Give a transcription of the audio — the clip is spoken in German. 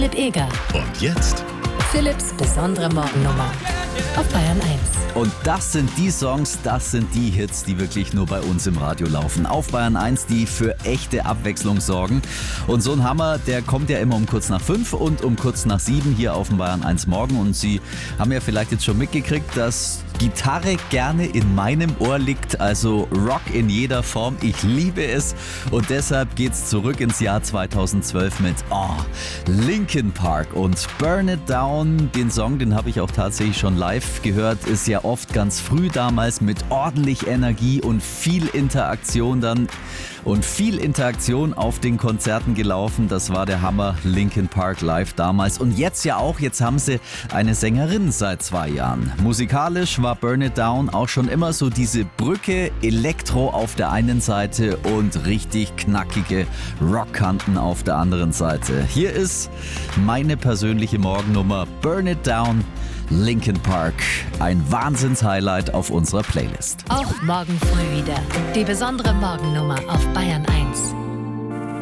Philipp Eger. Und jetzt Philipps besondere Morgennummer auf Bayern 1. Und das sind die Songs, das sind die Hits, die wirklich nur bei uns im Radio laufen. Auf Bayern 1, die für echte Abwechslung sorgen. Und so ein Hammer, der kommt ja immer um kurz nach 5 und um kurz nach 7 hier auf dem Bayern 1 Morgen. Und Sie haben ja vielleicht jetzt schon mitgekriegt, dass Gitarre gerne in meinem Ohr liegt, also Rock in jeder Form. Ich liebe es und deshalb geht's zurück ins Jahr 2012 mit Linkin Park und Burn It Down. Den Song, den habe ich auch tatsächlich schon live gehört, ist ja oft ganz früh damals mit ordentlich Energie und viel Interaktion dann und viel Interaktion auf den Konzerten gelaufen. Das war der Hammer, Linkin Park live damals und jetzt ja auch, jetzt haben sie eine Sängerin seit 2 Jahren. Musikalisch war Burn It Down auch schon immer so diese Brücke, Elektro auf der einen Seite und richtig knackige Rockkanten auf der anderen Seite. Hier ist meine persönliche Morgennummer, Burn It Down, Linkin Park. Ein Wahnsinns-Highlight auf unserer Playlist. Auch morgen früh wieder. Die besondere Morgennummer auf Bayern 1.